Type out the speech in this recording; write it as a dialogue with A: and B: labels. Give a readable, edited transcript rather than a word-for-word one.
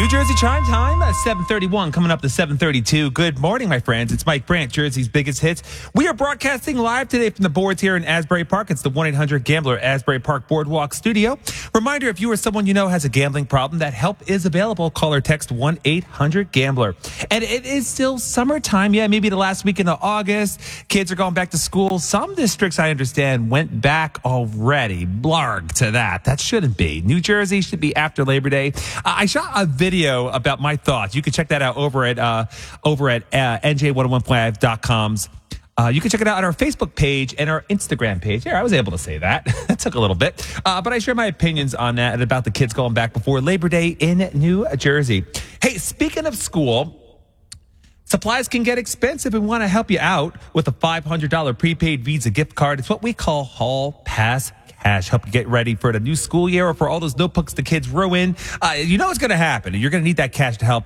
A: Jersey Chime Time, 7:31, coming up to 7:32. Good morning, my friends. It's Mike Brandt, Jersey's biggest hits. We are broadcasting live today from the boards here in Asbury Park. It's the 1-800-GAMBLER Asbury Park Boardwalk Studio. Reminder, if you or someone you know has a gambling problem, that help is available. Call or text 1-800-GAMBLER. And it is still summertime. Yeah, maybe the last weekend of August. Kids are going back to school. Some districts, I understand, went back already. Blarg to that. That shouldn't be. New Jersey should be after Labor Day. I shot a video about my thoughts. You can check that out over at NJ1015.com's. You can check it out on our Facebook page and our Instagram page. Yeah, I was able to say that. That took a little bit. But I share my opinions on that and about the kids going back before Labor Day in New Jersey. Hey, speaking of school, supplies can get expensive and want to help you out with a $500 prepaid Visa gift card. It's what we call Hall Pass Cash. Help you get ready for the new school year or for all those notebooks the kids ruin. You know what's going to happen. You're going to need that cash to help